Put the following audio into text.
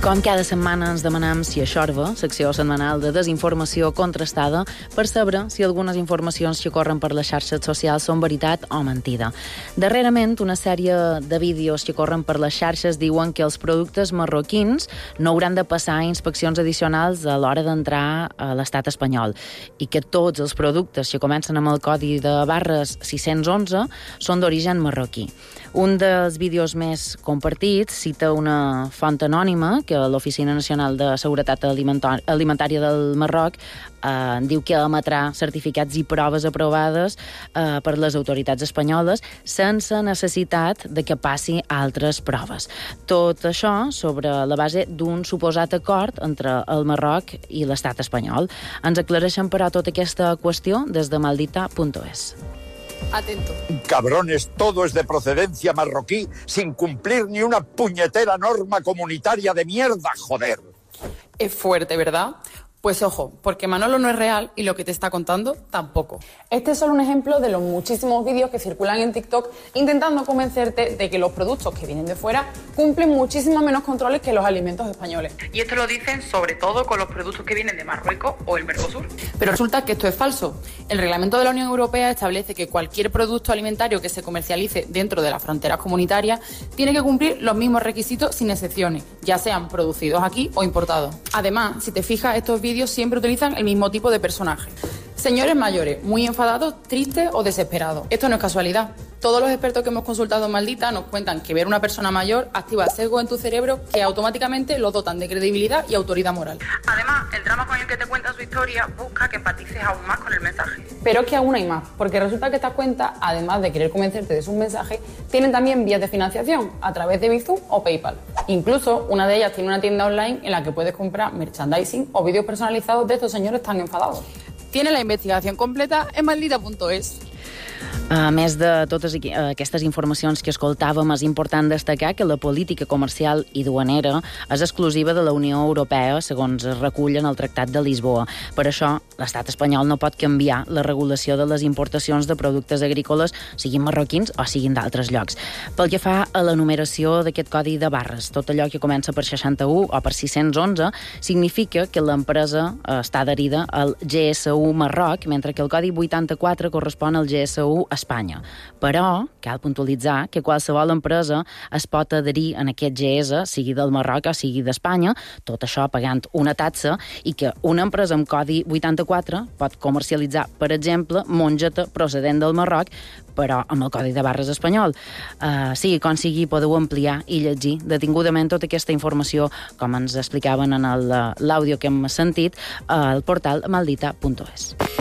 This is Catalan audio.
Com cada setmana ens demanem si a Xorba, secció setmanal de desinformació contrastada, per saber si algunes informacions que corren per les xarxes socials són veritat o mentida. Darrerament, una sèrie de vídeos que corren per les xarxes diuen que els productes marroquins no hauran de passar inspeccions addicionals a l'hora d'entrar a l'estat espanyol i que tots els productes que comencen amb el codi de barres 611 són d'origen marroquí. Un dels vídeos més compartits cita una font anònima que l'Oficina Nacional de Seguretat Alimentària del Marroc diu que emetrà certificats i proves aprovades per les autoritats espanyoles sense necessitat de que passi altres proves. Tot això sobre la base d'un suposat acord entre el Marroc i l'estat espanyol. Ens aclareixen, però, tota aquesta qüestió des de maldita.es. Atento. Cabrones, todo es de procedencia marroquí sin cumplir ni una puñetera norma comunitaria de mierda, joder. Es fuerte, ¿verdad? Pues ojo, porque Manolo no es real y lo que te está contando tampoco. Este es solo un ejemplo de los muchísimos vídeos que circulan en TikTok intentando convencerte de que los productos que vienen de fuera cumplen muchísimo menos controles que los alimentos españoles. Y esto lo dicen sobre todo con los productos que vienen de Marruecos o el Mercosur. Pero resulta que esto es falso. El reglamento de la Unión Europea establece que cualquier producto alimentario que se comercialice dentro de las fronteras comunitarias tiene que cumplir los mismos requisitos sin excepciones, ya sean producidos aquí o importados. Además, si te fijas, estos vídeos siempre utilizan el mismo tipo de personaje. Señores mayores, muy enfadados, tristes o desesperados. Esto no es casualidad. Todos los expertos que hemos consultado en Maldita nos cuentan que ver a una persona mayor activa sesgos en tu cerebro que automáticamente lo dotan de credibilidad y autoridad moral. Además, el drama con el que te cuenta su historia busca que empatices aún más con el mensaje. Pero es que aún hay más, porque resulta que estas cuentas, además de querer convencerte de sus mensajes, tienen también vías de financiación a través de Bizum o PayPal. Incluso una de ellas tiene una tienda online en la que puedes comprar merchandising o vídeos personalizados de estos señores tan enfadados. Tiene la investigación completa en maldita.es. A més de totes aquestes informacions que escoltàvem, és important destacar que la política comercial i duanera és exclusiva de la Unió Europea, segons es recull en el Tractat de Lisboa. Per això, l'estat espanyol no pot canviar la regulació de les importacions de productes agrícoles, siguin marroquins o siguin d'altres llocs. Pel que fa a la numeració d'aquest codi de barres, tot allò que comença per 61 o per 611 significa que l'empresa està adherida al GSU Marroc, mentre que el codi 84 correspon al GSU Espanya. Però cal puntualitzar que qualsevol empresa es pot adherir en aquest GS, sigui del Marroc o sigui d'Espanya, tot això pagant una taxa, i que una empresa amb codi 84 pot comercialitzar, per exemple, mongeta procedent del Marroc, però amb el codi de barres espanyol. Sigui com sigui, podeu ampliar i llegir detingudament tota aquesta informació, com ens explicaven en l'àudio que hem sentit, al portal maldita.es.